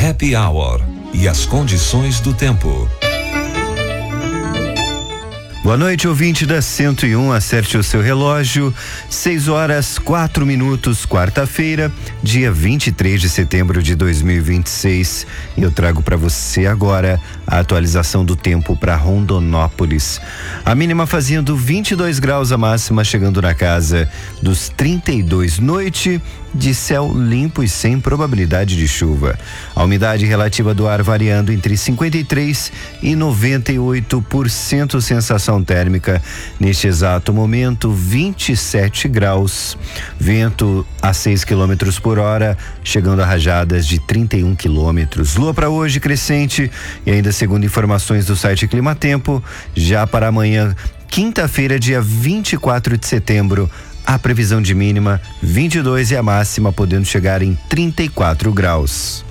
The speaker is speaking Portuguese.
Happy Hour e as condições do tempo. Boa noite, ouvinte da 101, acerte o seu relógio, 6h04, quarta-feira, dia 23 de setembro de 2026. E eu trago para você agora a atualização do tempo para Rondonópolis. A mínima fazendo 22 graus, a máxima chegando na casa dos 32. Noite de céu limpo e sem probabilidade de chuva. A umidade relativa do ar variando entre 53% e 98%. Sensação térmica neste exato momento 27 graus. Vento a 6 km por hora, chegando a rajadas de 31 km. Lua para hoje crescente e ainda segundo informações do site Climatempo, já para amanhã, quinta-feira, dia 24 de setembro, a previsão de mínima 22 e a máxima podendo chegar em 34 graus.